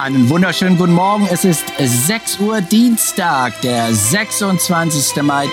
Einen wunderschönen guten Morgen. Es ist 6 Uhr Dienstag, der 26. Mai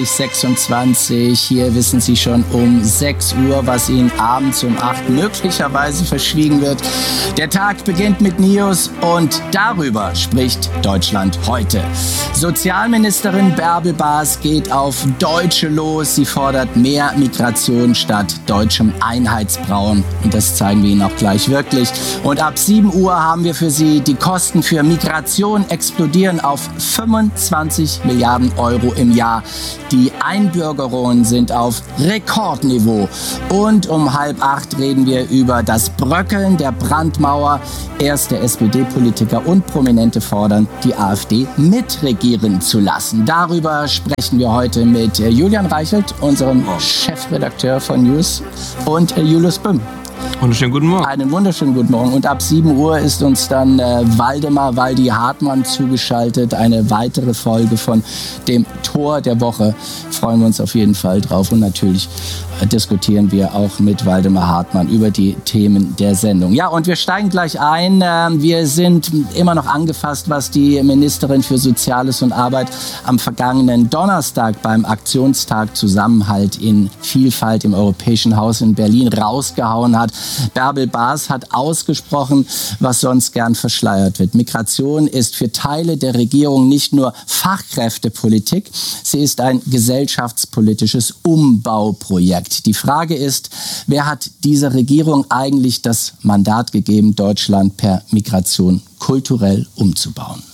2026. Hier wissen Sie schon um 6 Uhr, was Ihnen abends um 8 möglicherweise verschwiegen wird. Der Tag beginnt mit News und darüber spricht Deutschland heute. Sozialministerin Bärbel Baas geht auf Deutsche los. Sie fordert mehr Migration statt deutschem Einheitsbrauchen. Und das zeigen wir Ihnen auch gleich wirklich. Und ab 7 Uhr haben wir für Sie die Kosten für Migration explodieren auf 25 Milliarden Euro im Jahr. Die Einbürgerungen sind auf Rekordniveau. Und um 7:30 reden wir über das Bröckeln der Brandmauer. Erste SPD-Politiker und Prominente fordern, die AfD mitregieren zu lassen. Darüber sprechen wir heute mit Julian Reichelt, unserem Chefredakteur von News, und Julius Böhm. Wunderschönen guten Morgen. Einen wunderschönen guten Morgen. Und ab 7 Uhr ist uns dann Waldemar Waldi Hartmann zugeschaltet. Eine weitere Folge von dem Tor der Woche. Freuen wir uns auf jeden Fall drauf. Und natürlich diskutieren wir auch mit Waldemar Hartmann über die Themen der Sendung. Ja, und wir steigen gleich ein. Wir sind immer noch angefasst, was die Ministerin für Soziales und Arbeit am vergangenen Donnerstag beim Aktionstag Zusammenhalt in Vielfalt im Europäischen Haus in Berlin rausgehauen hat. Bärbel Baas hat ausgesprochen, was sonst gern verschleiert wird. Migration ist für Teile der Regierung nicht nur Fachkräftepolitik, sie ist ein gesellschaftspolitisches Umbauprojekt. Die Frage ist, wer hat dieser Regierung eigentlich das Mandat gegeben, Deutschland per Migration kulturell umzubauen?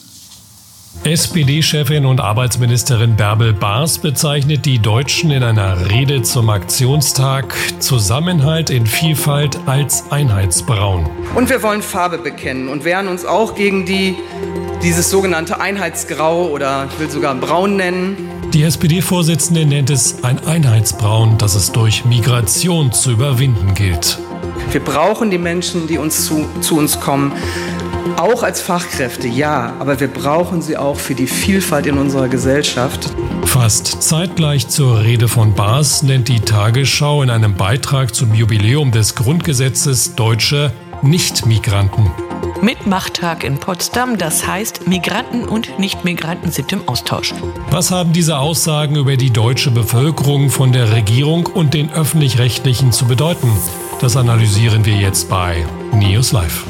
SPD-Chefin und Arbeitsministerin Bärbel Baas bezeichnet die Deutschen in einer Rede zum Aktionstag Zusammenhalt in Vielfalt als Einheitsbraun. Und wir wollen Farbe bekennen und wehren uns auch gegen dieses sogenannte Einheitsgrau oder ich will sogar Braun nennen. Die SPD-Vorsitzende nennt es ein Einheitsbraun, das es durch Migration zu überwinden gilt. Wir brauchen die Menschen, die zu uns kommen, auch als Fachkräfte, ja, aber wir brauchen sie auch für die Vielfalt in unserer Gesellschaft. Fast zeitgleich zur Rede von Baas nennt die Tagesschau in einem Beitrag zum Jubiläum des Grundgesetzes Deutsche Nicht-Migranten. Mitmachtag in Potsdam, das heißt, Migranten und Nicht-Migranten sind im Austausch. Was haben diese Aussagen über die deutsche Bevölkerung von der Regierung und den Öffentlich-Rechtlichen zu bedeuten? Das analysieren wir jetzt bei News Live.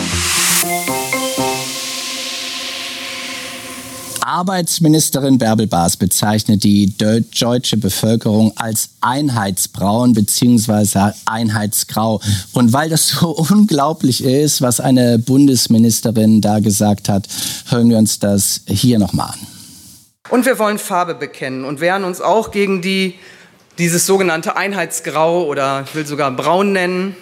Arbeitsministerin Bärbel Baas bezeichnet die deutsche Bevölkerung als Einheitsbraun bzw. Einheitsgrau. Und weil das so unglaublich ist, was eine Bundesministerin da gesagt hat, hören wir uns das hier nochmal an. Und wir wollen Farbe bekennen und wehren uns auch gegen dieses sogenannte Einheitsgrau oder ich will sogar Braun nennen.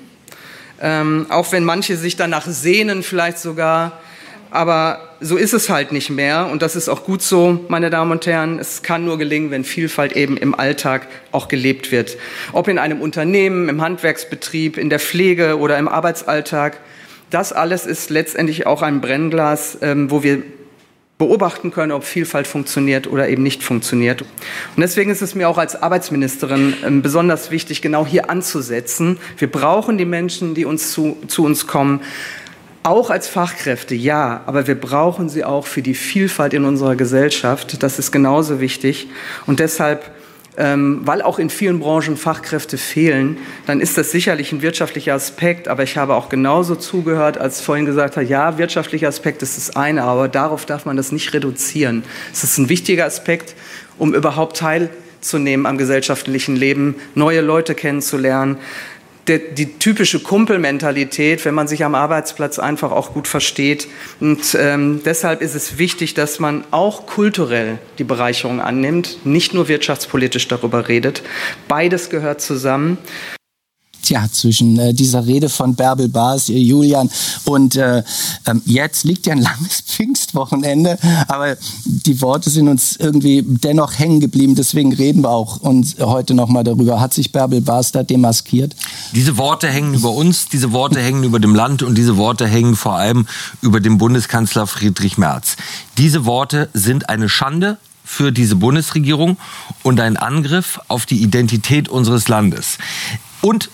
Auch wenn manche sich danach sehnen vielleicht sogar. Aber so ist es halt nicht mehr und das ist auch gut so, meine Damen und Herren. Es kann nur gelingen, wenn Vielfalt eben im Alltag auch gelebt wird. Ob in einem Unternehmen, im Handwerksbetrieb, in der Pflege oder im Arbeitsalltag. Das alles ist letztendlich auch ein Brennglas, wo wir beobachten können, ob Vielfalt funktioniert oder eben nicht funktioniert. Und deswegen ist es mir auch als Arbeitsministerin besonders wichtig, genau hier anzusetzen. Wir brauchen die Menschen, die zu uns kommen. Auch als Fachkräfte, ja, aber wir brauchen sie auch für die Vielfalt in unserer Gesellschaft. Das ist genauso wichtig. Und deshalb, weil auch in vielen Branchen Fachkräfte fehlen, dann ist das sicherlich ein wirtschaftlicher Aspekt. Aber ich habe auch genauso zugehört, als vorhin gesagt hat, ja, wirtschaftlicher Aspekt ist das eine, aber darauf darf man das nicht reduzieren. Es ist ein wichtiger Aspekt, um überhaupt teilzunehmen am gesellschaftlichen Leben, neue Leute kennenzulernen. Die typische Kumpelmentalität, wenn man sich am Arbeitsplatz einfach auch gut versteht. Und deshalb ist es wichtig, dass man auch kulturell die Bereicherung annimmt, nicht nur wirtschaftspolitisch darüber redet. Beides gehört zusammen. Tja, zwischen dieser Rede von Bärbel Baas, Julian, und jetzt liegt ja ein langes Pfingstwochenende, aber die Worte sind uns irgendwie dennoch hängen geblieben, deswegen reden wir auch uns heute nochmal darüber. Hat sich Bärbel Baas da demaskiert? Diese Worte hängen über uns, diese Worte hängen über dem Land und diese Worte hängen vor allem über dem Bundeskanzler Friedrich Merz. Diese Worte sind eine Schande für diese Bundesregierung und ein Angriff auf die Identität unseres Landes. Und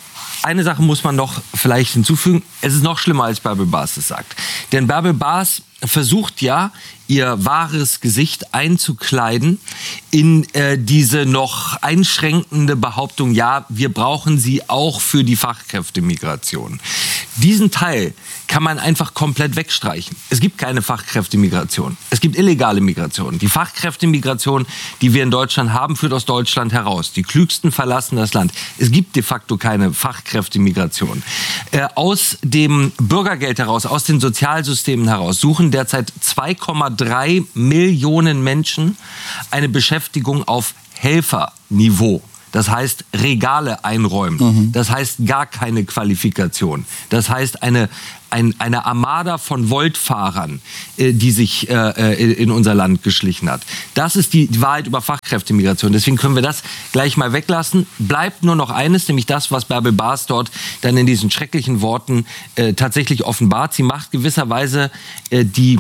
eine Sache muss man noch vielleicht hinzufügen. Es ist noch schlimmer, als Bärbel Baas es sagt. Denn Bärbel Baas versucht ja, ihr wahres Gesicht einzukleiden in diese noch einschränkende Behauptung, ja, wir brauchen sie auch für die Fachkräftemigration. Diesen Teil kann man einfach komplett wegstreichen. Es gibt keine Fachkräftemigration. Es gibt illegale Migration. Die Fachkräftemigration, die wir in Deutschland haben, führt aus Deutschland heraus. Die Klügsten verlassen das Land. Es gibt de facto keine Fachkräftemigration. Aus dem Bürgergeld heraus, aus den Sozialsystemen heraus, suchen derzeit 2,3 Millionen Menschen eine Beschäftigung auf Helferniveau. Das heißt, Regale einräumen. Das heißt, gar keine Qualifikation. Das heißt, eine Armada von Voltfahrern, die sich in unser Land geschlichen hat. Das ist die Wahrheit über Fachkräftemigration. Deswegen können wir das gleich mal weglassen. Bleibt nur noch eines, nämlich das, was Bärbel Baas dort dann in diesen schrecklichen Worten tatsächlich offenbart. Sie macht gewisserweise die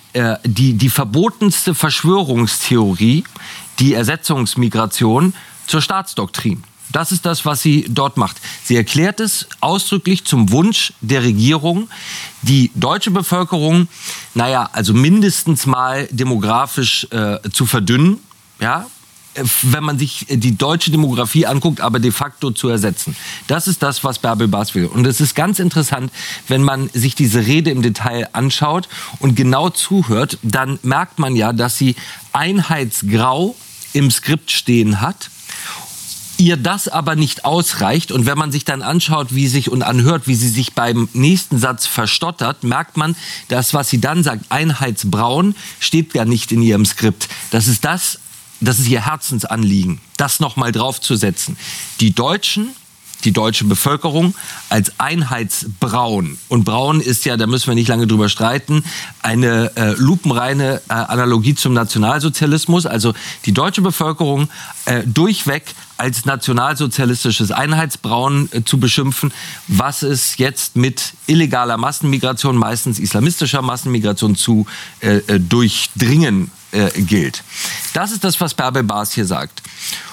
verbotenste Verschwörungstheorie, die Ersetzungsmigration, zur Staatsdoktrin. Das ist das, was sie dort macht. Sie erklärt es ausdrücklich zum Wunsch der Regierung, die deutsche Bevölkerung, also mindestens mal demografisch zu verdünnen, ja, wenn man sich die deutsche Demografie anguckt, aber de facto zu ersetzen. Das ist das, was Bärbel Baas will. Und es ist ganz interessant, wenn man sich diese Rede im Detail anschaut und genau zuhört, dann merkt man ja, dass sie Einheitsgrau im Skript stehen hat, ihr das aber nicht ausreicht. Und wenn man sich dann anschaut, und anhört, wie sie sich beim nächsten Satz verstottert, merkt man, dass, was sie dann sagt, Einheitsbraun, steht ja nicht in ihrem Skript. Das ist ihr Herzensanliegen, das nochmal draufzusetzen. Die deutsche Bevölkerung als Einheitsbraun. Und braun ist ja, da müssen wir nicht lange drüber streiten, eine lupenreine Analogie zum Nationalsozialismus. Also die deutsche Bevölkerung durchweg als nationalsozialistisches Einheitsbraun zu beschimpfen, was es jetzt mit illegaler Massenmigration, meistens islamistischer Massenmigration, zu durchdringen gilt. Das ist das, was Bärbel Baas hier sagt.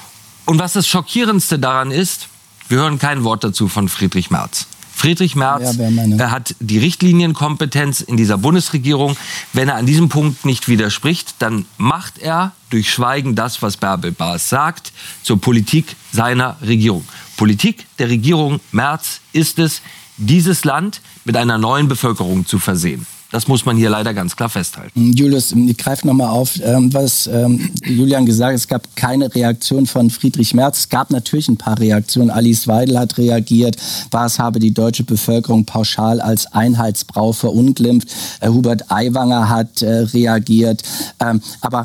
Und was das Schockierendste daran ist, wir hören kein Wort dazu von Friedrich Merz. Friedrich Merz hat die Richtlinienkompetenz in dieser Bundesregierung. Wenn er an diesem Punkt nicht widerspricht, dann macht er durch Schweigen das, was Bärbel Baas sagt, zur Politik seiner Regierung. Politik der Regierung Merz ist es, dieses Land mit einer neuen Bevölkerung zu versehen. Das muss man hier leider ganz klar festhalten. Julius, ich greife nochmal auf, was Julian gesagt hat. Es gab keine Reaktion von Friedrich Merz. Es gab natürlich ein paar Reaktionen. Alice Weidel hat reagiert. Baas habe die deutsche Bevölkerung pauschal als Einheitsbrau verunglimpft. Hubert Aiwanger hat reagiert. Aber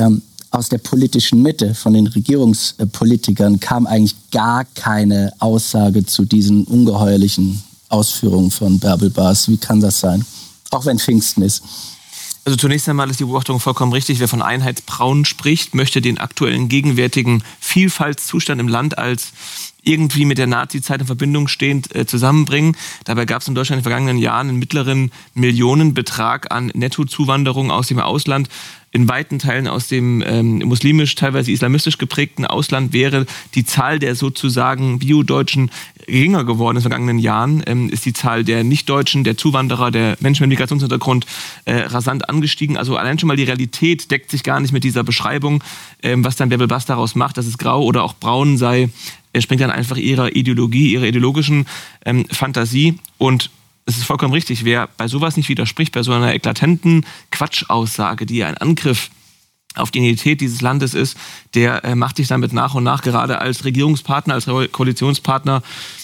aus der politischen Mitte, von den Regierungspolitikern, kam eigentlich gar keine Aussage zu diesen ungeheuerlichen Ausführungen von Bärbel Baas. Wie kann das sein? Auch wenn Pfingsten ist. Also zunächst einmal ist die Beobachtung vollkommen richtig. Wer von Einheitsbraun spricht, möchte den aktuellen gegenwärtigen Vielfaltszustand im Land als irgendwie mit der Nazi-Zeit in Verbindung stehend zusammenbringen. Dabei gab es in Deutschland in den vergangenen Jahren einen mittleren Millionenbetrag an Nettozuwanderung aus dem Ausland. In weiten Teilen aus dem muslimisch, teilweise islamistisch geprägten Ausland wäre die Zahl der sozusagen Bio-Deutschen geringer geworden in den vergangenen Jahren. Ist die Zahl der Nicht-Deutschen, der Zuwanderer, der Menschen mit Migrationshintergrund rasant angestiegen. Also allein schon mal die Realität deckt sich gar nicht mit dieser Beschreibung. Was dann Bärbel Baas daraus macht, dass es grau oder auch braun sei, springt dann einfach ihrer Ideologie, ihrer ideologischen Fantasie. Und es ist vollkommen richtig, wer bei sowas nicht widerspricht, bei so einer eklatanten Quatschaussage, die ein Angriff auf die Identität dieses Landes ist, der macht sich damit nach und nach gerade als Regierungspartner, als Koalitionspartner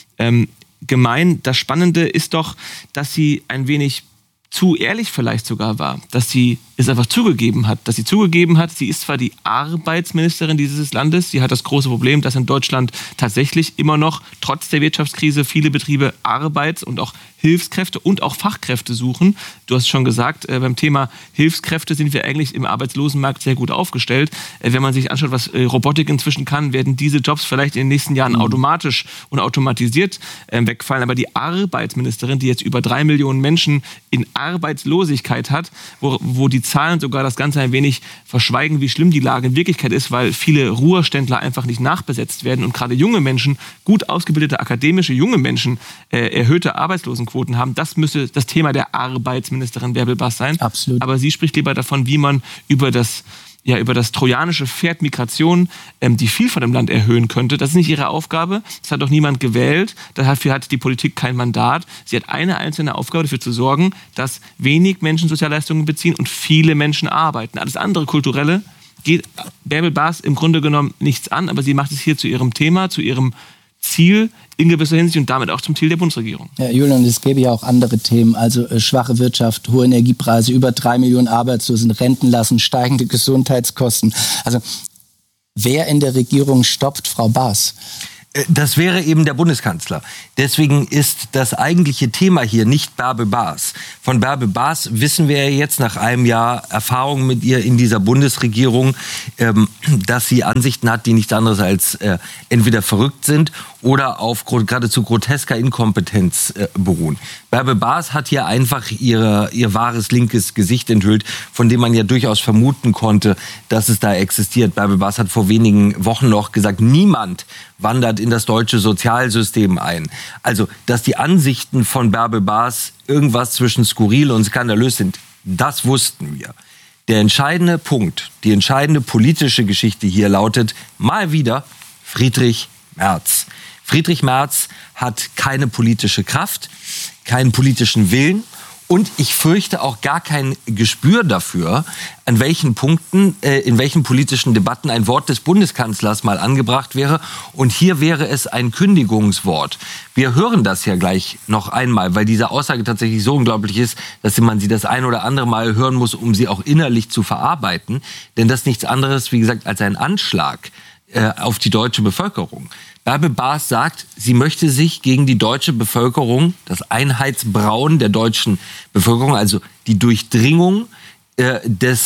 gemein. Das Spannende ist doch, dass sie ein wenig zu ehrlich vielleicht sogar war, dass sie es einfach zugegeben hat, sie ist zwar die Arbeitsministerin dieses Landes, sie hat das große Problem, dass in Deutschland tatsächlich immer noch trotz der Wirtschaftskrise viele Betriebe Arbeits- und auch Hilfskräfte und auch Fachkräfte suchen. Du hast schon gesagt, beim Thema Hilfskräfte sind wir eigentlich im Arbeitslosenmarkt sehr gut aufgestellt. Wenn man sich anschaut, was Robotik inzwischen kann, werden diese Jobs vielleicht in den nächsten Jahren automatisch und automatisiert wegfallen. Aber die Arbeitsministerin, die jetzt über 3 Millionen Menschen in Arbeitslosigkeit hat, wo die Zahlen sogar das Ganze ein wenig verschweigen, wie schlimm die Lage in Wirklichkeit ist, weil viele Ruheständler einfach nicht nachbesetzt werden und gerade junge Menschen, gut ausgebildete akademische junge Menschen, erhöhte Arbeitslosenquoten haben. Das müsste das Thema der Arbeitsministerin Bärbel Baas sein. Absolut. Aber sie spricht lieber davon, wie man über das trojanische Pferd Migration die Vielfalt im Land erhöhen könnte. Das ist nicht ihre Aufgabe. Das hat doch niemand gewählt. Dafür hat die Politik kein Mandat. Sie hat eine einzelne Aufgabe, dafür zu sorgen, dass wenig Menschen Sozialleistungen beziehen und viele Menschen arbeiten. Alles andere Kulturelle geht Bärbel Baas im Grunde genommen nichts an, aber sie macht es hier zu ihrem Thema, zu ihrem Ziel in gewisser Hinsicht und damit auch zum Ziel der Bundesregierung. Ja, Julian, es gäbe ja auch andere Themen, also schwache Wirtschaft, hohe Energiepreise, über 3 Millionen Arbeitslosen, Rentenlasten, steigende Gesundheitskosten. Also wer in der Regierung stoppt Frau Baas? Das wäre eben der Bundeskanzler. Deswegen ist das eigentliche Thema hier nicht Bärbel Baas. Von Bärbel Baas wissen wir ja jetzt nach einem Jahr Erfahrung mit ihr in dieser Bundesregierung, dass sie Ansichten hat, die nichts anderes als entweder verrückt sind oder auf geradezu grotesker Inkompetenz beruhen. Bärbel Baas hat hier einfach ihr wahres linkes Gesicht enthüllt, von dem man ja durchaus vermuten konnte, dass es da existiert. Bärbel Baas hat vor wenigen Wochen noch gesagt, niemand wandert in das deutsche Sozialsystem ein. Also, dass die Ansichten von Bärbel Baas irgendwas zwischen skurril und skandalös sind, das wussten wir. Der entscheidende Punkt, die entscheidende politische Geschichte hier lautet mal wieder Friedrich Merz. Friedrich Merz hat keine politische Kraft, keinen politischen Willen und ich fürchte auch gar kein Gespür dafür, an welchen Punkten, in welchen politischen Debatten ein Wort des Bundeskanzlers mal angebracht wäre. Und hier wäre es ein Kündigungswort. Wir hören das ja gleich noch einmal, weil diese Aussage tatsächlich so unglaublich ist, dass man sie das ein oder andere Mal hören muss, um sie auch innerlich zu verarbeiten. Denn das ist nichts anderes, wie gesagt, als ein Anschlag auf die deutsche Bevölkerung. Bärbel Baas sagt, sie möchte sich gegen die deutsche Bevölkerung, das Einheitsbrauen der deutschen Bevölkerung, also die Durchdringung der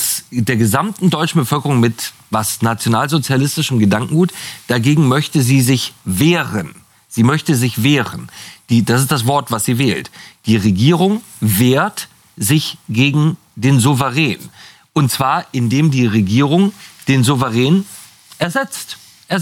gesamten deutschen Bevölkerung mit was nationalsozialistischem Gedankengut, dagegen möchte sie sich wehren. Sie möchte sich wehren. Das ist das Wort, was sie wählt. Die Regierung wehrt sich gegen den Souverän. Und zwar, indem die Regierung den Souverän ersetzt.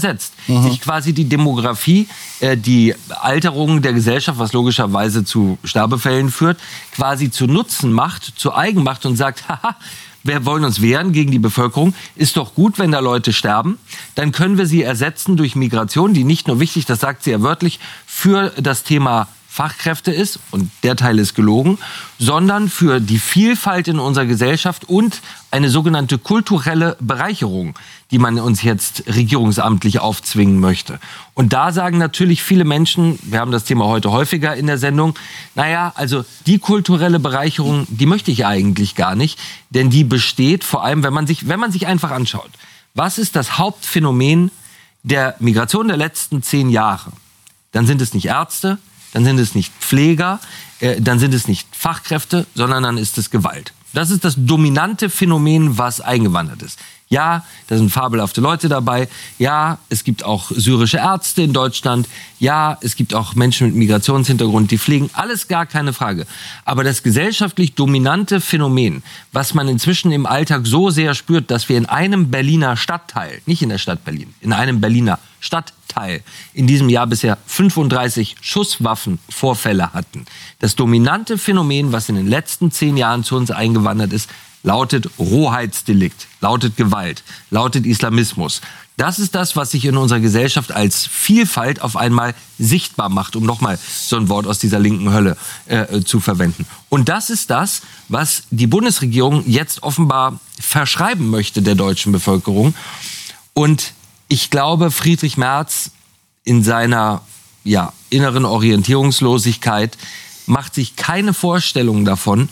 Sich quasi die Demografie, die Alterung der Gesellschaft, was logischerweise zu Sterbefällen führt, quasi zu Nutzen macht, zu eigen macht und sagt, haha, wir wollen uns wehren gegen die Bevölkerung, ist doch gut, wenn da Leute sterben, dann können wir sie ersetzen durch Migration, die nicht nur wichtig, das sagt sie ja wörtlich, für das Thema Fachkräfte ist, und der Teil ist gelogen, sondern für die Vielfalt in unserer Gesellschaft und eine sogenannte kulturelle Bereicherung, die man uns jetzt regierungsamtlich aufzwingen möchte. Und da sagen natürlich viele Menschen, wir haben das Thema heute häufiger in der Sendung, naja, also die kulturelle Bereicherung, die möchte ich eigentlich gar nicht, denn die besteht vor allem, wenn man sich einfach anschaut, was ist das Hauptphänomen der Migration der letzten 10 Jahre? Dann sind es nicht Ärzte, dann sind es nicht Pfleger, dann sind es nicht Fachkräfte, sondern dann ist es Gewalt. Das ist das dominante Phänomen, was eingewandert ist. Ja, da sind fabelhafte Leute dabei. Ja, es gibt auch syrische Ärzte in Deutschland. Ja, es gibt auch Menschen mit Migrationshintergrund, die pflegen. Alles gar keine Frage. Aber das gesellschaftlich dominante Phänomen, was man inzwischen im Alltag so sehr spürt, dass wir in einem Berliner Stadtteil, nicht in der Stadt Berlin, in einem Berliner Stadtteil in diesem Jahr bisher 35 Schusswaffenvorfälle hatten. Das dominante Phänomen, was in den letzten 10 Jahren zu uns eingewandert ist, lautet Rohheitsdelikt, lautet Gewalt, lautet Islamismus. Das ist das, was sich in unserer Gesellschaft als Vielfalt auf einmal sichtbar macht, um nochmal so ein Wort aus dieser linken Hölle zu verwenden. Und das ist das, was die Bundesregierung jetzt offenbar verschreiben möchte der deutschen Bevölkerung. Und ich glaube, Friedrich Merz in seiner inneren Orientierungslosigkeit macht sich keine Vorstellung davon,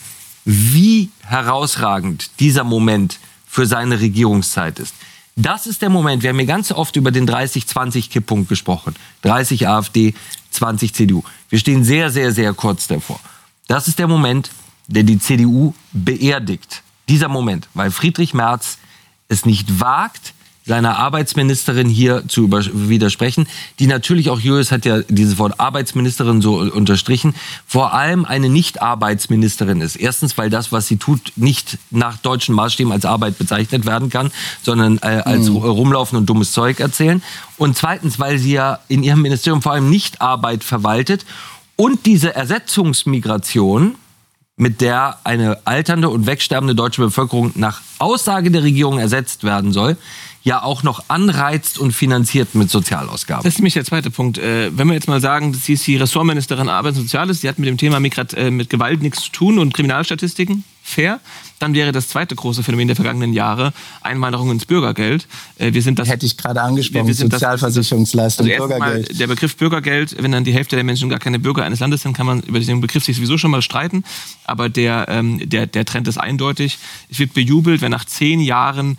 wie herausragend dieser Moment für seine Regierungszeit ist. Das ist der Moment, wir haben hier ganz oft über den 30-20-Kipppunkt gesprochen. 30 AfD, 20 CDU. Wir stehen sehr, sehr, sehr kurz davor. Das ist der Moment, der die CDU beerdigt. Dieser Moment, weil Friedrich Merz es nicht wagt, seiner Arbeitsministerin hier zu widersprechen, die natürlich auch, Julius hat ja dieses Wort Arbeitsministerin so unterstrichen, vor allem eine Nicht-Arbeitsministerin ist. Erstens, weil das, was sie tut, nicht nach deutschen Maßstäben als Arbeit bezeichnet werden kann, sondern als rumlaufen und dummes Zeug erzählen. Und zweitens, weil sie ja in ihrem Ministerium vor allem nicht Arbeit verwaltet und diese Ersetzungsmigration, mit der eine alternde und wegsterbende deutsche Bevölkerung nach Aussage der Regierung ersetzt werden soll, ja auch noch anreizt und finanziert mit Sozialausgaben. Das ist nämlich der zweite Punkt. Wenn wir jetzt mal sagen, sie ist die Ressortministerin Arbeit und Soziales, sie hat mit dem Thema mit Gewalt nichts zu tun und Kriminalstatistiken, fair, dann wäre das zweite große Phänomen der vergangenen Jahre Einwanderung ins Bürgergeld. Wir sind das, hätte ich gerade angesprochen, Sozialversicherungsleistung, Bürgergeld. Mal, der Begriff Bürgergeld, wenn dann die Hälfte der Menschen gar keine Bürger eines Landes sind, kann man über diesen Begriff sich sowieso schon mal streiten. Aber der Trend ist eindeutig. Es wird bejubelt, wenn nach 10 Jahren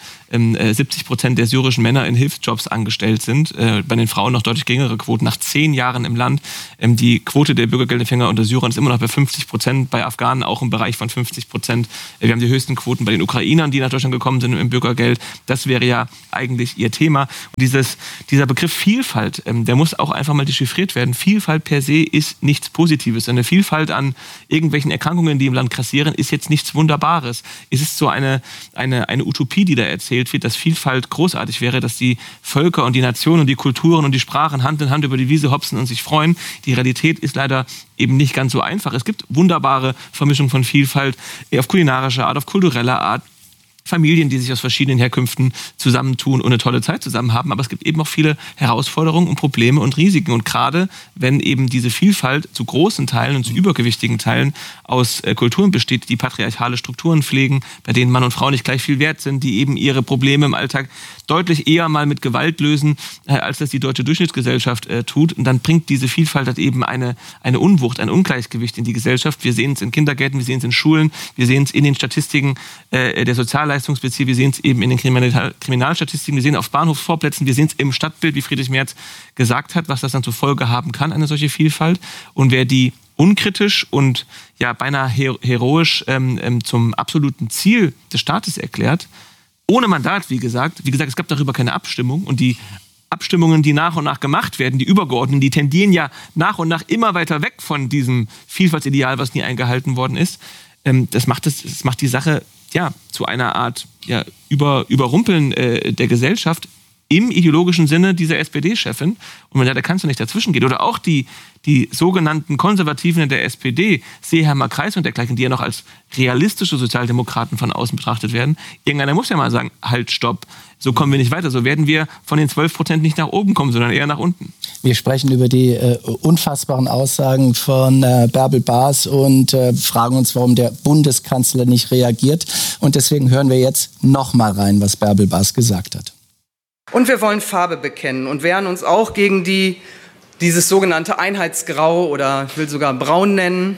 70% der syrischen Männer in Hilfsjobs angestellt sind. Bei den Frauen noch deutlich geringere Quoten. Nach 10 Jahren im Land. Die Quote der Bürgergeldempfänger unter Syrern ist immer noch bei 50%, bei Afghanen auch im Bereich von 50%. Wir haben die höchsten Quoten bei den Ukrainern, die nach Deutschland gekommen sind im Bürgergeld. Das wäre ja eigentlich ihr Thema. Und dieser Begriff Vielfalt, der muss auch einfach mal dechiffriert werden. Vielfalt per se ist nichts Positives. Eine Vielfalt an irgendwelchen Erkrankungen, die im Land grassieren, ist jetzt nichts Wunderbares. Es ist so eine Utopie, die da erzählt wird, dass Vielfalt großartig wäre, dass die Völker und die Nationen und die Kulturen und die Sprachen Hand in Hand über die Wiese hopsen und sich freuen. Die Realität ist leider eben nicht ganz so einfach. Es gibt wunderbare Vermischung von Vielfalt auf kulinarischer Art, auf kultureller Art. Familien, die sich aus verschiedenen Herkünften zusammentun und eine tolle Zeit zusammen haben. Aber es gibt eben auch viele Herausforderungen und Probleme und Risiken. Und gerade wenn eben diese Vielfalt zu großen Teilen und zu übergewichtigen Teilen aus Kulturen besteht, die patriarchale Strukturen pflegen, bei denen Mann und Frau nicht gleich viel wert sind, die eben ihre Probleme im Alltag deutlich eher mal mit Gewalt lösen, als das die deutsche Durchschnittsgesellschaft tut. Und dann bringt diese Vielfalt halt eben eine Unwucht, ein Ungleichgewicht in die Gesellschaft. Wir sehen es in Kindergärten, wir sehen es in Schulen, wir sehen es in den Statistiken der Sozialleistungsbezirke, wir sehen es eben in den Kriminalstatistiken, wir sehen es auf Bahnhofsvorplätzen, wir sehen es im Stadtbild, wie Friedrich Merz gesagt hat, was das dann zur Folge haben kann, eine solche Vielfalt. Und wer die unkritisch und ja beinahe heroisch zum absoluten Ziel des Staates erklärt, ohne Mandat, wie gesagt, es gab darüber keine Abstimmung und die Abstimmungen, die nach und nach gemacht werden, die übergeordneten, die tendieren ja nach und nach immer weiter weg von diesem Vielfaltsideal, was nie eingehalten worden ist. Das macht die Sache ja zu einer Art Überrumpeln der Gesellschaft im ideologischen Sinne dieser SPD-Chefin. Und wenn der Kanzler nicht dazwischen geht, oder auch die sogenannten Konservativen in der SPD, Seeheimer Kreis und dergleichen, die ja noch als realistische Sozialdemokraten von außen betrachtet werden, irgendeiner muss ja mal sagen, halt, stopp, so kommen wir nicht weiter, so werden wir von den 12% nicht nach oben kommen, sondern eher nach unten. Wir sprechen über die unfassbaren Aussagen von Bärbel Baas und fragen uns, warum der Bundeskanzler nicht reagiert. Und deswegen hören wir jetzt noch mal rein, was Bärbel Baas gesagt hat. Und wir wollen Farbe bekennen und wehren uns auch gegen dieses sogenannte Einheitsgrau oder ich will sogar braun nennen.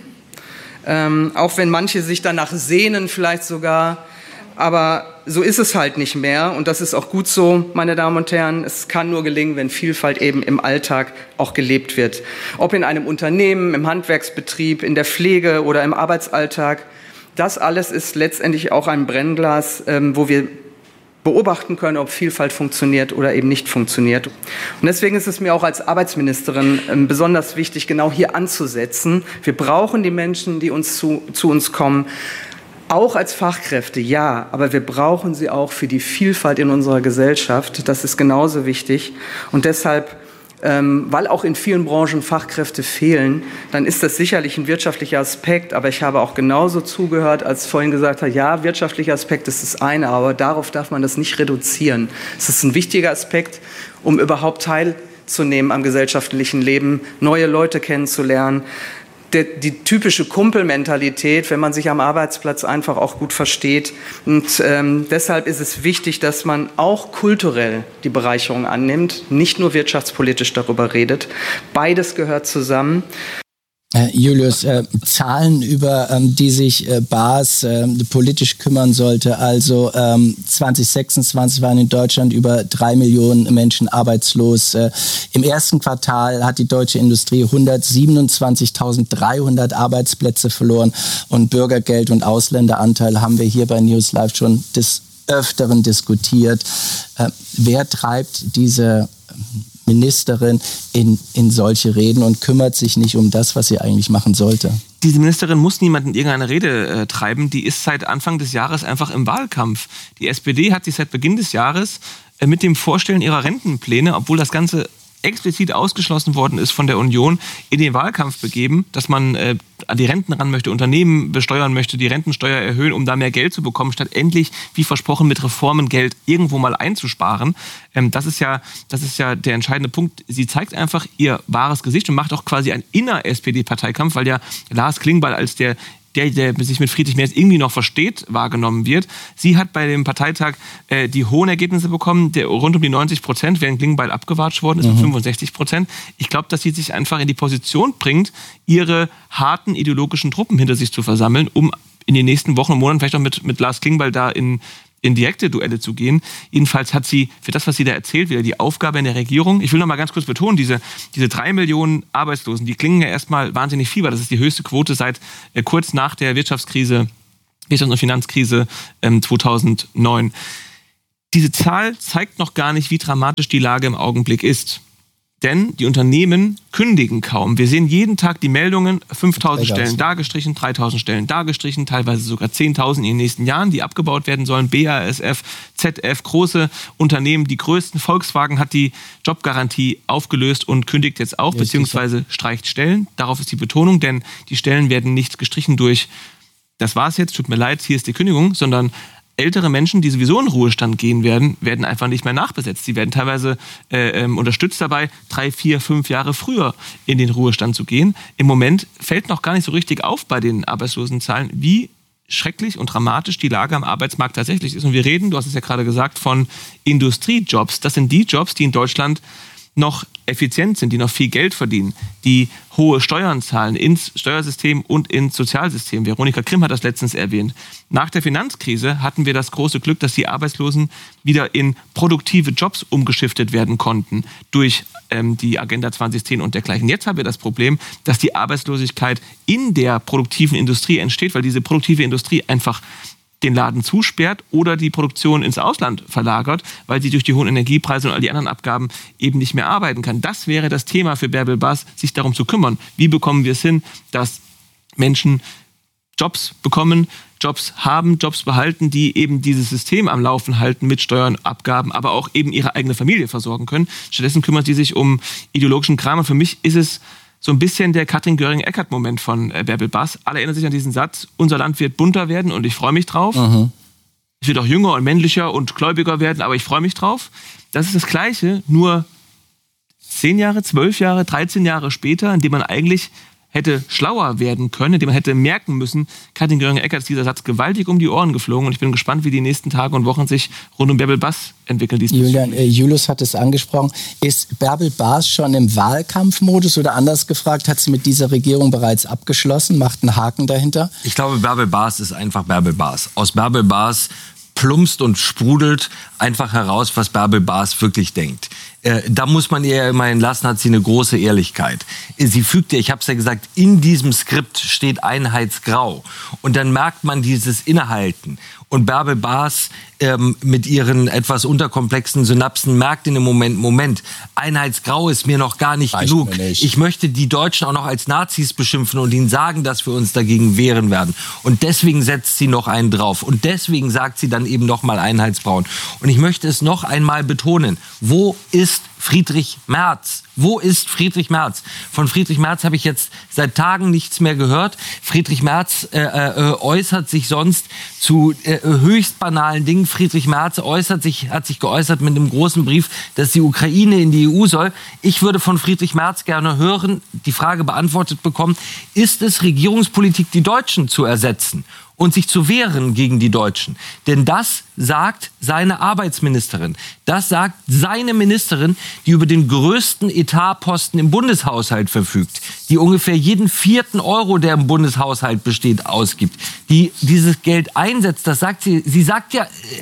Auch wenn manche sich danach sehnen vielleicht sogar. Aber so ist es halt nicht mehr und das ist auch gut so, meine Damen und Herren. Es kann nur gelingen, wenn Vielfalt eben im Alltag auch gelebt wird. Ob in einem Unternehmen, im Handwerksbetrieb, in der Pflege oder im Arbeitsalltag. Das alles ist letztendlich auch ein Brennglas, wo wir beobachten können, ob Vielfalt funktioniert oder eben nicht funktioniert. Und deswegen ist es mir auch als Arbeitsministerin besonders wichtig, genau hier anzusetzen. Wir brauchen die Menschen, die zu uns kommen, auch als Fachkräfte, ja, aber wir brauchen sie auch für die Vielfalt in unserer Gesellschaft. Das ist genauso wichtig. Und deshalb, weil auch in vielen Branchen Fachkräfte fehlen, dann ist das sicherlich ein wirtschaftlicher Aspekt. Aber ich habe auch genauso zugehört, als vorhin gesagt hat, ja, wirtschaftlicher Aspekt ist das eine, aber darauf darf man das nicht reduzieren. Es ist ein wichtiger Aspekt, um überhaupt teilzunehmen am gesellschaftlichen Leben, neue Leute kennenzulernen. Die typische Kumpelmentalität, wenn man sich am Arbeitsplatz einfach auch gut versteht. Und deshalb ist es wichtig, dass man auch kulturell die Bereicherung annimmt, nicht nur wirtschaftspolitisch darüber redet. Beides gehört zusammen. Julius, Zahlen, über die sich Baas politisch kümmern sollte. Also 2026 waren in Deutschland über 3 Millionen Menschen arbeitslos. Im ersten Quartal hat die deutsche Industrie 127.300 Arbeitsplätze verloren. Und Bürgergeld und Ausländeranteil haben wir hier bei News Live schon des Öfteren diskutiert. Wer treibt diese Ministerin in solche Reden und kümmert sich nicht um das, was sie eigentlich machen sollte? Diese Ministerin muss niemanden in irgendeine Rede treiben. Die ist seit Anfang des Jahres einfach im Wahlkampf. Die SPD hat sich seit Beginn des Jahres mit dem Vorstellen ihrer Rentenpläne, obwohl das Ganze explizit ausgeschlossen worden ist von der Union, in den Wahlkampf begeben, dass man an die Renten ran möchte, Unternehmen besteuern möchte, die Rentensteuer erhöhen, um da mehr Geld zu bekommen, statt endlich, wie versprochen, mit Reformen Geld irgendwo mal einzusparen. Das ist ja der entscheidende Punkt. Sie zeigt einfach ihr wahres Gesicht und macht auch quasi einen inner-SPD-Parteikampf, weil ja Lars Klingbeil als der sich mit Friedrich Merz irgendwie noch versteht, wahrgenommen wird. Sie hat bei dem Parteitag die hohen Ergebnisse bekommen, rund um die 90%, während Klingbeil abgewatscht worden ist mit 65%. Ich glaube, dass sie sich einfach in die Position bringt, ihre harten ideologischen Truppen hinter sich zu versammeln, um in den nächsten Wochen und Monaten vielleicht auch mit Lars Klingbeil da in direkte Duelle zu gehen. Jedenfalls hat sie für das, was sie da erzählt, wieder die Aufgabe in der Regierung. Ich will noch mal ganz kurz betonen, diese 3 Millionen Arbeitslosen, die klingen ja erstmal wahnsinnig viel, weil das ist die höchste Quote seit kurz nach der Wirtschafts- und Finanzkrise 2009. Diese Zahl zeigt noch gar nicht, wie dramatisch die Lage im Augenblick ist. Denn die Unternehmen kündigen kaum. Wir sehen jeden Tag die Meldungen, 5.000 Stellen da gestrichen, 3.000 Stellen da gestrichen, teilweise sogar 10.000 in den nächsten Jahren, die abgebaut werden sollen. BASF, ZF, große Unternehmen, die größten. Volkswagen hat die Jobgarantie aufgelöst und kündigt jetzt auch, beziehungsweise streicht Stellen. Darauf ist die Betonung, denn die Stellen werden nicht gestrichen durch, das war's jetzt, tut mir leid, hier ist die Kündigung, sondern ältere Menschen, die sowieso in Ruhestand gehen werden einfach nicht mehr nachbesetzt. Sie werden teilweise unterstützt dabei, 3, 4, 5 Jahre früher in den Ruhestand zu gehen. Im Moment fällt noch gar nicht so richtig auf bei den Arbeitslosenzahlen, wie schrecklich und dramatisch die Lage am Arbeitsmarkt tatsächlich ist. Und wir reden, du hast es ja gerade gesagt, von Industriejobs. Das sind die Jobs, die in Deutschland noch effizient sind, die noch viel Geld verdienen, die hohe Steuern zahlen ins Steuersystem und ins Sozialsystem. Veronika Grimm hat das letztens erwähnt. Nach der Finanzkrise hatten wir das große Glück, dass die Arbeitslosen wieder in produktive Jobs umgeschiftet werden konnten durch die Agenda 2010 und dergleichen. Jetzt haben wir das Problem, dass die Arbeitslosigkeit in der produktiven Industrie entsteht, weil diese produktive Industrie einfach den Laden zusperrt oder die Produktion ins Ausland verlagert, weil sie durch die hohen Energiepreise und all die anderen Abgaben eben nicht mehr arbeiten kann. Das wäre das Thema für Bärbel Baas, sich darum zu kümmern. Wie bekommen wir es hin, dass Menschen Jobs bekommen, Jobs haben, Jobs behalten, die eben dieses System am Laufen halten mit Steuern, Abgaben, aber auch eben ihre eigene Familie versorgen können. Stattdessen kümmert sie sich um ideologischen Kram. Und für mich ist es so ein bisschen der Katrin Göring-Eckardt-Moment von Bärbel Baas. Alle erinnern sich an diesen Satz, unser Land wird bunter werden und ich freue mich drauf. Es wird auch jünger und männlicher und gläubiger werden, aber ich freue mich drauf. Das ist das Gleiche, nur 10 Jahre, 12 Jahre, 13 Jahre später, in dem man eigentlich hätte schlauer werden können, indem man hätte merken müssen, Katrin Göring-Eckardt ist dieser Satz gewaltig um die Ohren geflogen und ich bin gespannt, wie die nächsten Tage und Wochen sich rund um Bärbel Baas entwickeln. Julian, Julius hat es angesprochen. Ist Bärbel Baas schon im Wahlkampfmodus oder anders gefragt, hat sie mit dieser Regierung bereits abgeschlossen, macht einen Haken dahinter? Ich glaube, Bärbel Baas ist einfach Bärbel Baas. Aus Bärbel Baas plumpst und sprudelt einfach heraus, was Bärbel Baas wirklich denkt. Da muss man ihr immerhin lassen, hat sie eine große Ehrlichkeit. Sie fügt ja, ich habe es ja gesagt, in diesem Skript steht Einheitsgrau. Und dann merkt man dieses Innehalten. Und Bärbel Baas mit ihren etwas unterkomplexen Synapsen merkt in dem Moment, Einheitsgrau ist mir noch gar nicht genug. Ich möchte die Deutschen auch noch als Nazis beschimpfen und ihnen sagen, dass wir uns dagegen wehren werden. Und deswegen setzt sie noch einen drauf. Und deswegen sagt sie dann eben noch mal Einheitsbraun. Und ich möchte es noch einmal betonen. Wo ist Friedrich Merz? Wo ist Friedrich Merz? Von Friedrich Merz habe ich jetzt seit Tagen nichts mehr gehört. Friedrich Merz äußert sich sonst zu höchst banalen Dingen. Friedrich Merz hat sich geäußert mit einem großen Brief, dass die Ukraine in die EU soll. Ich würde von Friedrich Merz gerne hören, die Frage beantwortet bekommen, ist es Regierungspolitik, die Deutschen zu ersetzen und sich zu wehren gegen die Deutschen? Denn das sagt seine Arbeitsministerin. Das sagt seine Ministerin, die über den größten Etatposten im Bundeshaushalt verfügt, die ungefähr jeden 4. Euro, der im Bundeshaushalt besteht, ausgibt, die dieses Geld einsetzt, das sagt sie sagt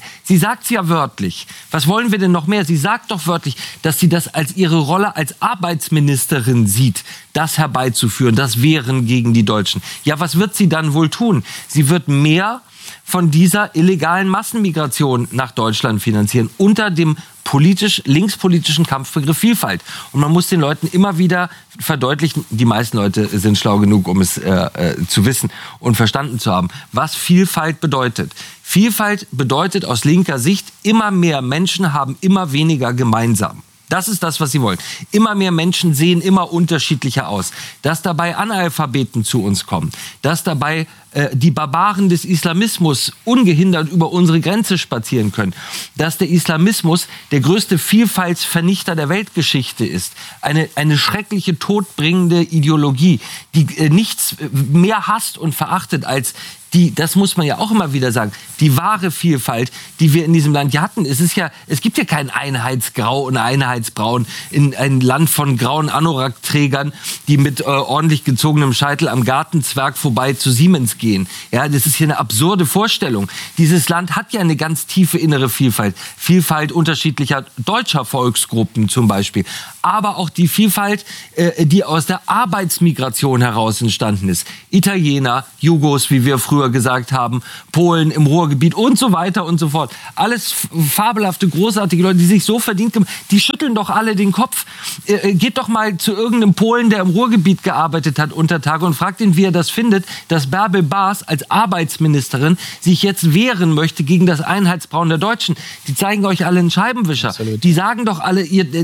ja wörtlich. Was wollen wir denn noch mehr? Sie sagt doch wörtlich, dass sie das als ihre Rolle als Arbeitsministerin sieht, das herbeizuführen, das Wehren gegen die Deutschen. Ja, was wird sie dann wohl tun? Sie wird mehr von dieser illegalen Massenmigration nach Deutschland finanzieren, unter dem linkspolitischen Kampfbegriff Vielfalt. Und man muss den Leuten immer wieder verdeutlichen, die meisten Leute sind schlau genug, um es zu wissen und verstanden zu haben, was Vielfalt bedeutet. Vielfalt bedeutet aus linker Sicht, immer mehr Menschen haben immer weniger gemeinsam. Das ist das, was sie wollen. Immer mehr Menschen sehen immer unterschiedlicher aus. Dass dabei Analphabeten zu uns kommen. Dass dabei die Barbaren des Islamismus ungehindert über unsere Grenze spazieren können. Dass der Islamismus der größte Vielfaltsvernichter der Weltgeschichte ist. Eine schreckliche, todbringende Ideologie, die nichts mehr hasst und verachtet als das muss man ja auch immer wieder sagen, die wahre Vielfalt, die wir in diesem Land ja hatten. Es gibt ja kein Einheitsgrau und Einheitsbraun in ein Land von grauen Anorak-Trägern, die mit ordentlich gezogenem Scheitel am Gartenzwerg vorbei zu Siemens gehen. Ja, das ist hier eine absurde Vorstellung. Dieses Land hat ja eine ganz tiefe innere Vielfalt. Vielfalt unterschiedlicher deutscher Volksgruppen zum Beispiel. Aber auch die Vielfalt, die aus der Arbeitsmigration heraus entstanden ist. Italiener, Jugos, wie wir früher gesagt haben, Polen im Ruhrgebiet und so weiter und so fort. Alles fabelhafte, großartige Leute, die sich so verdient haben, die schütteln doch alle den Kopf. Geht doch mal zu irgendeinem Polen, der im Ruhrgebiet gearbeitet hat unter Tage und fragt ihn, wie er das findet, dass Bärbel Baas als Arbeitsministerin sich jetzt wehren möchte gegen das Einheitsbrauen der Deutschen. Die zeigen euch alle einen Scheibenwischer. Absolut. Die sagen doch alle,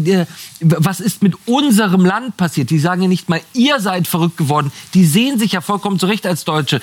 was ist mit unserem Land passiert? Die sagen ja nicht mal, ihr seid verrückt geworden. Die sehen sich ja vollkommen zurecht als Deutsche.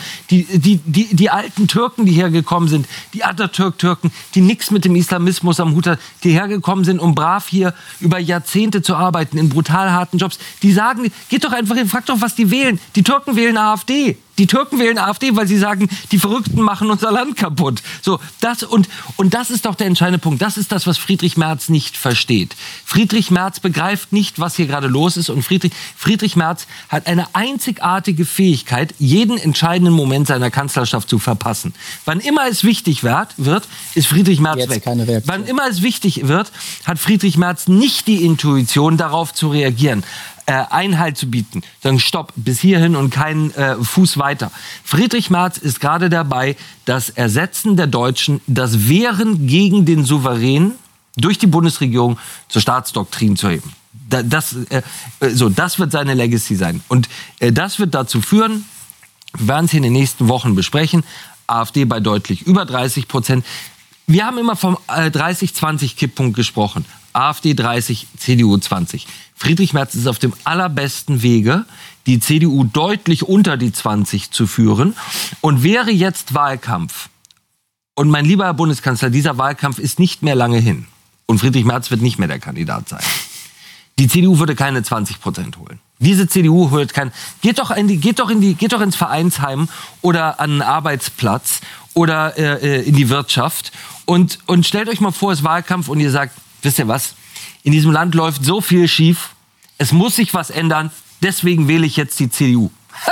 Die alten Türken, die hergekommen sind, die Atatürk-Türken, die nichts mit dem Islamismus am Hut haben, die hergekommen sind, um brav hier über Jahrzehnte zu arbeiten, in brutal harten Jobs, die sagen, geht doch einfach hin, fragt doch, was die wählen. Die Türken wählen AfD. Die Türken wählen AfD, weil sie sagen, die Verrückten machen unser Land kaputt. So, das ist doch der entscheidende Punkt. Das ist das, was Friedrich Merz nicht versteht. Friedrich Merz begreift nicht, was hier gerade los ist. Und Friedrich Merz hat eine einzigartige Fähigkeit, jeden entscheidenden Moment seiner Kanzlerschaft zu verpassen. Wann immer es wichtig wird, ist Friedrich Merz jetzt weg. Keine Reaktion. Wann immer es wichtig wird, hat Friedrich Merz nicht die Intuition, darauf zu reagieren. Einhalt zu bieten. Sagen, stopp, bis hierhin und keinen Fuß weiter. Friedrich Merz ist gerade dabei, das Ersetzen der Deutschen, das Wehren gegen den Souverän durch die Bundesregierung zur Staatsdoktrin zu heben. Das wird seine Legacy sein. Und das wird dazu führen, wir werden es hier in den nächsten Wochen besprechen, AfD bei deutlich über 30%. Wir haben immer vom 30-20-Kipppunkt gesprochen. AfD 30, CDU 20. Friedrich Merz ist auf dem allerbesten Wege, die CDU deutlich unter die 20 zu führen. Und wäre jetzt Wahlkampf, und mein lieber Herr Bundeskanzler, dieser Wahlkampf ist nicht mehr lange hin. Und Friedrich Merz wird nicht mehr der Kandidat sein. Die CDU würde keine 20% holen. Diese CDU holt geht doch ins Vereinsheim oder an einen Arbeitsplatz oder in die Wirtschaft und stellt euch mal vor, es ist Wahlkampf und ihr sagt, wisst ihr was? In diesem Land läuft so viel schief. Es muss sich was ändern. Deswegen wähle ich jetzt die CDU.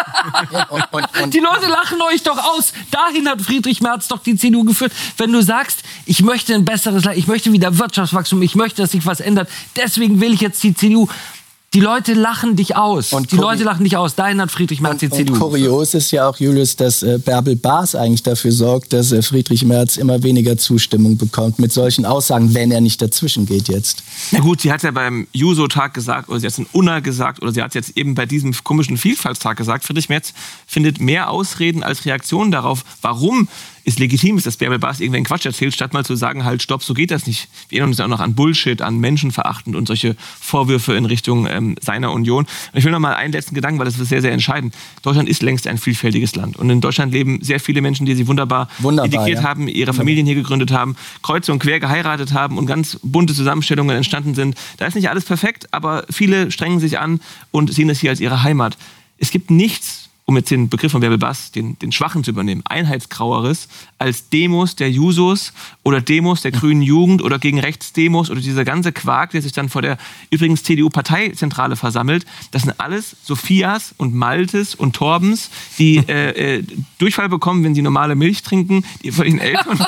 Die Leute lachen euch doch aus. Dahin hat Friedrich Merz doch die CDU geführt. Wenn du sagst, ich möchte ein besseres Land, ich möchte wieder Wirtschaftswachstum, ich möchte, dass sich was ändert. Deswegen wähle ich jetzt die CDU. Die Leute lachen dich aus. Dahin hat Friedrich Merz die CDU. Und kurios ist ja auch, Julius, dass Bärbel Baas eigentlich dafür sorgt, dass Friedrich Merz immer weniger Zustimmung bekommt mit solchen Aussagen, wenn er nicht dazwischen geht jetzt. Na gut, sie hat ja beim Juso-Tag gesagt, oder sie hat es in Unna gesagt, oder sie hat es jetzt eben bei diesem komischen Vielfaltstag gesagt, Friedrich Merz findet mehr Ausreden als Reaktionen darauf, warum es legitim ist, dass Bärbel Baas irgendwelchen Quatsch erzählt, statt mal zu sagen, halt, stopp, so geht das nicht. Wir erinnern uns ja auch noch an Bullshit, an menschenverachtend und solche Vorwürfe in Richtung seiner Union. Und ich will noch mal einen letzten Gedanken, weil das ist sehr, sehr entscheidend. Deutschland ist längst ein vielfältiges Land. Und in Deutschland leben sehr viele Menschen, die sich wunderbar integriert haben, ihre Familien hier gegründet haben, kreuz und quer geheiratet haben und ganz bunte Zusammenstellungen entstanden sind. Da ist nicht alles perfekt, aber viele strengen sich an und sehen das hier als ihre Heimat. Es gibt nichts, um jetzt den Begriff von Bärbel Baas, den Schwachen zu übernehmen, Einheitsgraueres als Demos der Jusos oder Demos der Grünen Jugend oder gegen Rechtsdemos oder dieser ganze Quark, der sich dann vor der übrigens CDU-Parteizentrale versammelt. Das sind alles Sophias und Maltes und Torbens, die Durchfall bekommen, wenn sie normale Milch trinken, die von ihren Eltern,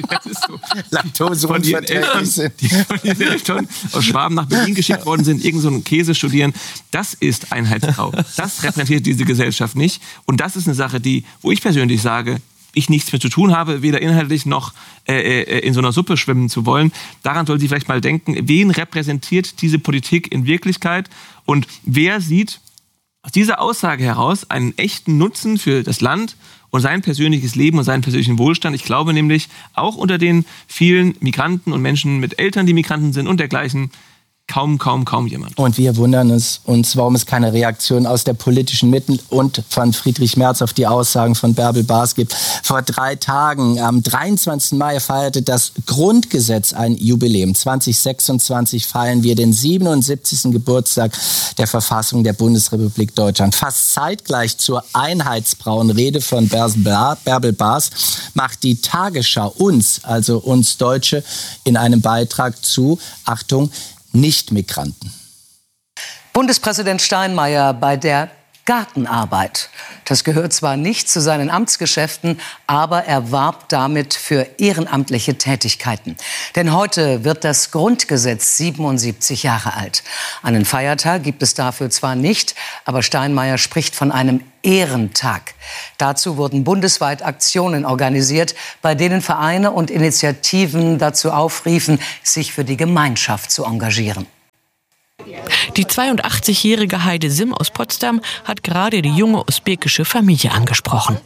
die von ihren Eltern aus Schwaben nach Berlin geschickt worden sind, irgend so einen Käse studieren. Das ist Einheitsgrau. Das repräsentiert diese Gesellschaft nicht. Und das ist eine Sache, wo ich persönlich sage, ich nichts mehr zu tun habe, weder inhaltlich noch in so einer Suppe schwimmen zu wollen. Daran soll sie vielleicht mal denken, wen repräsentiert diese Politik in Wirklichkeit und wer sieht aus dieser Aussage heraus einen echten Nutzen für das Land und sein persönliches Leben und seinen persönlichen Wohlstand. Ich glaube nämlich, auch unter den vielen Migranten und Menschen mit Eltern, die Migranten sind und dergleichen, kaum jemand. Und wir wundern uns, warum es keine Reaktion aus der politischen Mitte und von Friedrich Merz auf die Aussagen von Bärbel Baas gibt. Vor 3 Tagen, am 23. Mai, feierte das Grundgesetz ein Jubiläum. 2026 feiern wir den 77. Geburtstag der Verfassung der Bundesrepublik Deutschland. Fast zeitgleich zur einheitsbraunen Rede von Bärbel Baas macht die Tagesschau uns Deutsche, in einem Beitrag zu, Achtung, Nicht-Migranten. Bundespräsident Steinmeier bei der Gartenarbeit. Das gehört zwar nicht zu seinen Amtsgeschäften, aber er warb damit für ehrenamtliche Tätigkeiten. Denn heute wird das Grundgesetz 77 Jahre alt. Einen Feiertag gibt es dafür zwar nicht, aber Steinmeier spricht von einem Ehrentag. Dazu wurden bundesweit Aktionen organisiert, bei denen Vereine und Initiativen dazu aufriefen, sich für die Gemeinschaft zu engagieren. Die 82-jährige Heide Sim aus Potsdam hat gerade die junge usbekische Familie angesprochen.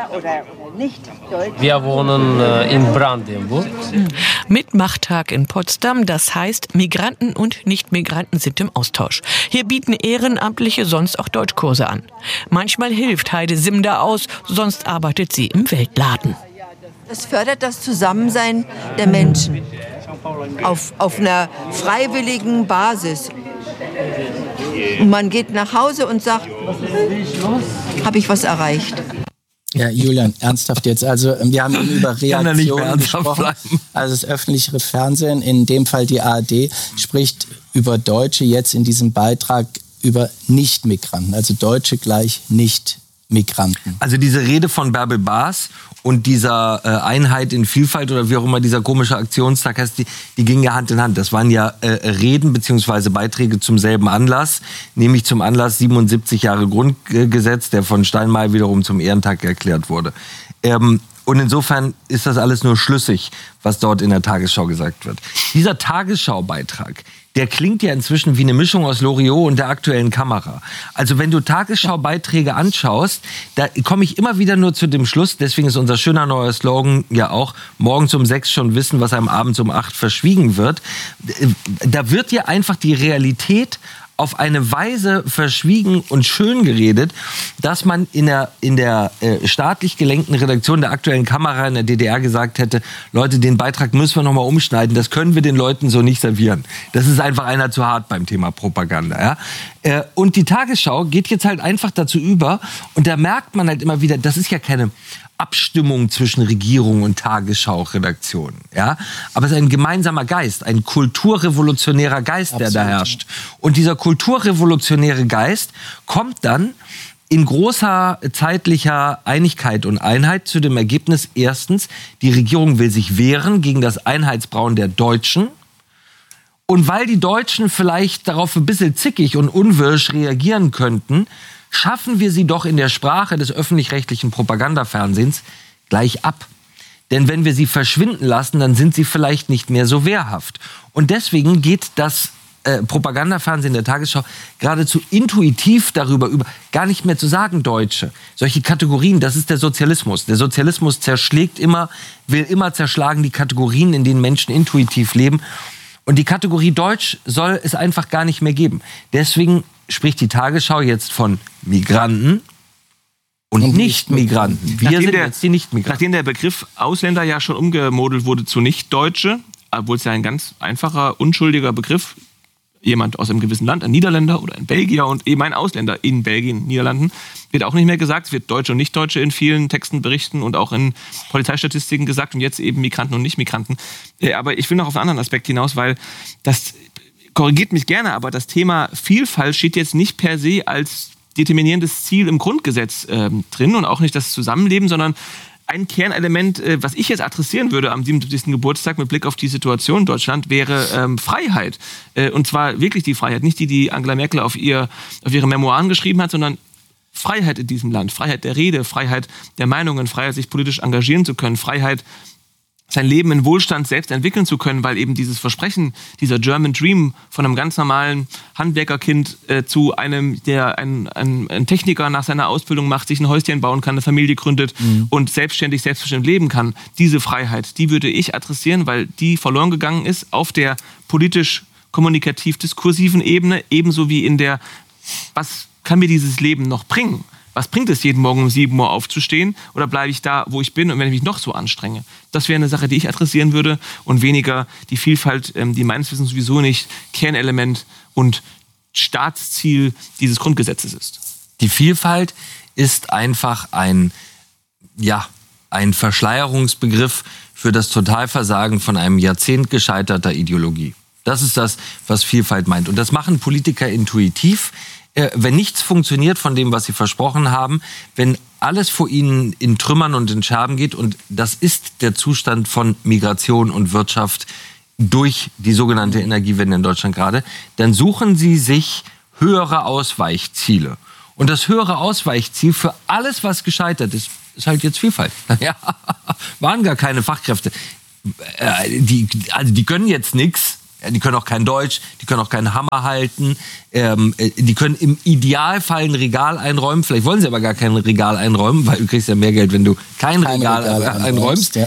Wir wohnen in Brandenburg. Mitmachtag in Potsdam, das heißt, Migranten und Nicht-Migranten sind im Austausch. Hier bieten Ehrenamtliche sonst auch Deutschkurse an. Manchmal hilft Heide Sim da aus, sonst arbeitet sie im Weltladen. Es fördert das Zusammensein der Menschen auf einer freiwilligen Basis. Und man geht nach Hause und sagt, habe ich was erreicht? Ja, Julian, ernsthaft jetzt. Also wir haben über Reaktionen gesprochen. Also das öffentliche Fernsehen, in dem Fall die ARD, spricht über Deutsche jetzt in diesem Beitrag über Nicht-Migranten. Also Deutsche gleich Nicht-Migranten. Also diese Rede von Bärbel Baas und dieser Einheit in Vielfalt oder wie auch immer dieser komische Aktionstag heißt, die gingen ja Hand in Hand. Das waren ja Reden bzw. Beiträge zum selben Anlass, nämlich zum Anlass 77 Jahre Grundgesetz, der von Steinmeier wiederum zum Ehrentag erklärt wurde. Und insofern ist das alles nur schlüssig, was dort in der Tagesschau gesagt wird. Dieser Tagesschau-Beitrag, der klingt ja inzwischen wie eine Mischung aus Loriot und der aktuellen Kamera. Also wenn du Tagesschau-Beiträge anschaust, da komme ich immer wieder nur zu dem Schluss, deswegen ist unser schöner neuer Slogan ja auch, morgens um 6 schon wissen, was einem abends um 8 verschwiegen wird. Da wird ja einfach die Realität auf eine Weise verschwiegen und schön geredet, dass man in der staatlich gelenkten Redaktion der aktuellen Kamera in der DDR gesagt hätte, Leute, den Beitrag müssen wir noch mal umschneiden, das können wir den Leuten so nicht servieren. Das ist einfach einer zu hart beim Thema Propaganda. Ja? Und die Tagesschau geht jetzt halt einfach dazu über und da merkt man halt immer wieder, das ist ja keine Abstimmung zwischen Regierung und Tagesschau-Redaktion. Ja? Aber es ist ein gemeinsamer Geist, ein kulturrevolutionärer Geist, der da herrscht. Und dieser kulturrevolutionäre Geist kommt dann in großer zeitlicher Einigkeit und Einheit zu dem Ergebnis, erstens, die Regierung will sich wehren gegen das Einheitsbrauen der Deutschen. Und weil die Deutschen vielleicht darauf ein bisschen zickig und unwirsch reagieren könnten, schaffen wir sie doch in der Sprache des öffentlich-rechtlichen Propagandafernsehens gleich ab. Denn wenn wir sie verschwinden lassen, dann sind sie vielleicht nicht mehr so wehrhaft. Und deswegen geht das Propagandafernsehen der Tagesschau geradezu intuitiv darüber über, gar nicht mehr zu sagen Deutsche. Solche Kategorien, das ist der Sozialismus. Der Sozialismus zerschlägt immer, will immer zerschlagen die Kategorien, in denen Menschen intuitiv leben. Und die Kategorie Deutsch soll es einfach gar nicht mehr geben. Deswegen spricht die Tagesschau jetzt von Migranten und Nicht-Migranten. Wir sind jetzt die Nicht-Migranten. Nachdem der Begriff Ausländer ja schon umgemodelt wurde zu Nicht-Deutsche, obwohl es ja ein ganz einfacher, unschuldiger Begriff jemand aus einem gewissen Land, ein Niederländer oder ein Belgier und eben ein Ausländer in Belgien, Niederlanden, wird auch nicht mehr gesagt. Es wird Deutsche und Nicht-Deutsche in vielen Texten, Berichten und auch in Polizeistatistiken gesagt und jetzt eben Migranten und Nicht-Migranten. Aber ich will noch auf einen anderen Aspekt hinaus, weil das, korrigiert mich gerne, aber das Thema Vielfalt steht jetzt nicht per se als determinierendes Ziel im Grundgesetz drin und auch nicht das Zusammenleben, sondern ein Kernelement, was ich jetzt adressieren würde am 77. Geburtstag mit Blick auf die Situation in Deutschland, wäre Freiheit. Und zwar wirklich die Freiheit, nicht die Angela Merkel auf ihre Memoiren geschrieben hat, sondern Freiheit in diesem Land, Freiheit der Rede, Freiheit der Meinungen, Freiheit, sich politisch engagieren zu können, Freiheit, sein Leben in Wohlstand selbst entwickeln zu können, weil eben dieses Versprechen, dieser German Dream von einem ganz normalen Handwerkerkind zu einem, der ein Techniker nach seiner Ausbildung macht, sich ein Häuschen bauen kann, eine Familie gründet und selbstbestimmt leben kann. Diese Freiheit, die würde ich adressieren, weil die verloren gegangen ist auf der politisch-kommunikativ-diskursiven Ebene, ebenso wie in der, was kann mir dieses Leben noch bringen? Was bringt es, jeden Morgen um 7 Uhr aufzustehen? Oder bleibe ich da, wo ich bin und wenn ich mich noch so anstrenge? Das wäre eine Sache, die ich adressieren würde und weniger die Vielfalt, die meines Wissens sowieso nicht Kernelement und Staatsziel dieses Grundgesetzes ist. Die Vielfalt ist einfach ein Verschleierungsbegriff für das Totalversagen von einem Jahrzehnt gescheiterter Ideologie. Das ist das, was Vielfalt meint. Und das machen Politiker intuitiv. Wenn nichts funktioniert von dem, was sie versprochen haben, wenn alles vor ihnen in Trümmern und in Scherben geht, und das ist der Zustand von Migration und Wirtschaft durch die sogenannte Energiewende in Deutschland gerade, dann suchen sie sich höhere Ausweichziele. Und das höhere Ausweichziel für alles, was gescheitert ist, ist halt jetzt Vielfalt. Ja, waren gar keine Fachkräfte. Die können jetzt nichts. Die können auch kein Deutsch, die können auch keinen Hammer halten, die können im Idealfall ein Regal einräumen, vielleicht wollen sie aber gar kein Regal einräumen, weil du kriegst ja mehr Geld, wenn du kein Regal einräumst. Ja.